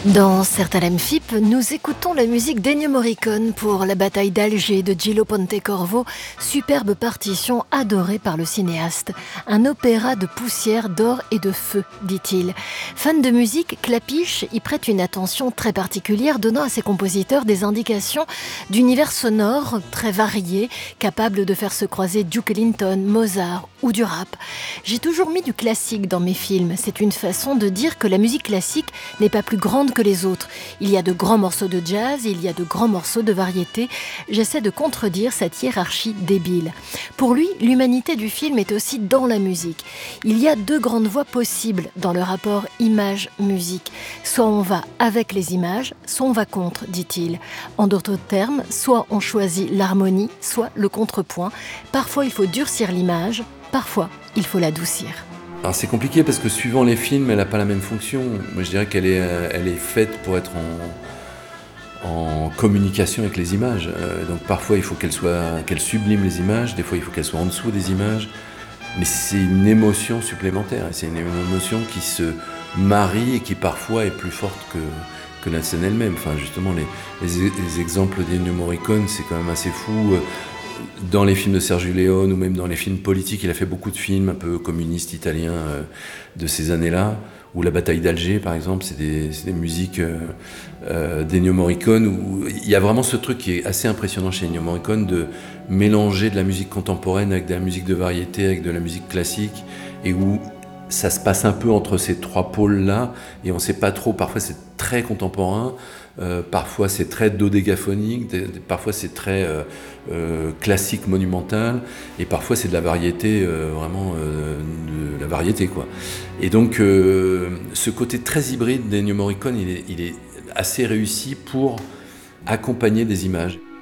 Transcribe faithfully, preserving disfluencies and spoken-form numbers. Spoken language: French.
Dans Certains F I P, nous écoutons la musique d'Ennio Morricone pour La bataille d'Alger de Gillo Pontecorvo, superbe partition adorée par le cinéaste. Un opéra de poussière, d'or et de feu, dit-il. Fan de musique, Clapiche y prête une attention très particulière, donnant à ses compositeurs des indications d'univers sonore très variés, capables de faire se croiser Duke Ellington, Mozart ou du rap. J'ai toujours mis du classique dans mes films. C'est une façon de dire que la musique classique n'est pas plus grande que les autres. Il y a de grands morceaux de jazz, il y a de grands morceaux de variété. J'essaie de contredire cette hiérarchie débile. Pour lui, l'humanité du film est aussi dans la musique. Il y a deux grandes voies possibles dans le rapport image-musique. Soit on va avec les images, soit on va contre, dit-il. En d'autres termes, soit on choisit l'harmonie, soit le contrepoint. Parfois, il faut durcir l'image, parfois, il faut l'adoucir. Alors c'est compliqué parce que suivant les films, elle n'a pas la même fonction. Moi je dirais qu'elle est, elle est faite pour être en, en communication avec les images. Euh, donc parfois il faut qu'elle soit, qu'elle sublime les images, des fois il faut qu'elle soit en dessous des images. Mais c'est une émotion supplémentaire, et c'est une émotion qui se marie et qui parfois est plus forte que, que la scène elle-même. Enfin justement les, les, les exemples d'Ennio Morricone, c'est quand même assez fou. Dans les films de Sergio Leone ou même dans les films politiques, il a fait beaucoup de films un peu communistes italiens euh, de ces années-là, ou La bataille d'Alger par exemple, c'est des, c'est des musiques euh, euh, d'Ennio Morricone, où il y a vraiment ce truc qui est assez impressionnant chez Ennio Morricone, de mélanger de la musique contemporaine avec de la musique de variété, avec de la musique classique, et où ça se passe un peu entre ces trois pôles-là, et on ne sait pas trop, parfois c'est très contemporain, euh, parfois c'est très dodécaphonique, des, des, parfois c'est très euh, euh, classique monumental, et parfois c'est de la variété, euh, vraiment euh, de la variété quoi. Et donc euh, ce côté très hybride d'Ennio Morricone, il est, il est assez réussi pour accompagner des images.